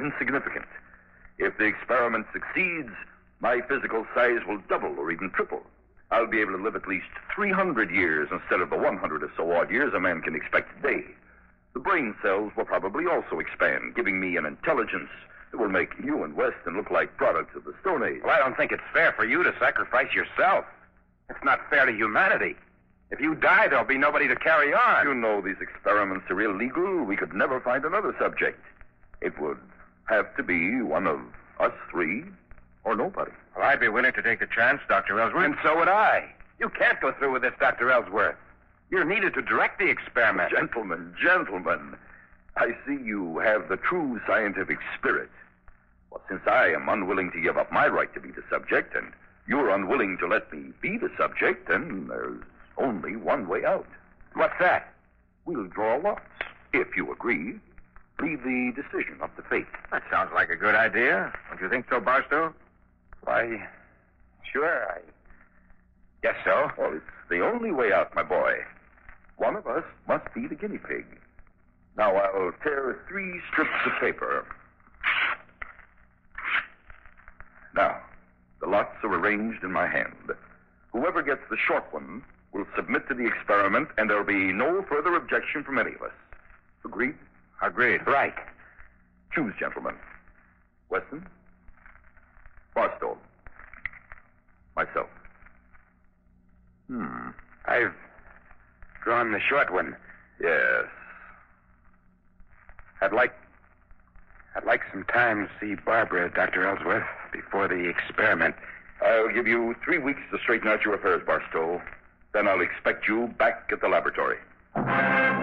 insignificant. If the experiment succeeds, my physical size will double or even triple. I'll be able to live at least 300 years instead of the 100 or so odd years a man can expect today. The brain cells will probably also expand, giving me an intelligence that will make you and Weston look like products of the Stone Age. Well, I don't think it's fair for you to sacrifice yourself. It's not fair to humanity. If you die, there'll be nobody to carry on. You know these experiments are illegal. We could never find another subject. It would have to be one of us three or nobody. Well, I'd be willing to take the chance, Dr. Ellsworth. And so would I. You can't go through with this, Dr. Ellsworth. You're needed to direct the experiment. Gentlemen, I see you have the true scientific spirit. Well, since I am unwilling to give up my right to be the subject, and you're unwilling to let me be the subject, then there's only one way out. What's that? We'll draw lots, if you agree. Leave the decision up to fate. That sounds like a good idea. Don't you think so, Barstow? Why, sure, I guess so. Well, it's the only way out, my boy. One of us must be the guinea pig. Now, I'll tear 3 strips of paper. Now, the lots are arranged in my hand. Whoever gets the short one will submit to the experiment, and there'll be no further objection from any of us. Agreed? Agreed. Right. Choose, gentlemen. Weston? Barstow? Myself. I've drawn the short one. Yes. I'd like some time to see Barbara, Dr. Ellsworth, before the experiment. I'll give you 3 weeks to straighten out your affairs, Barstow. Then I'll expect you back at the laboratory.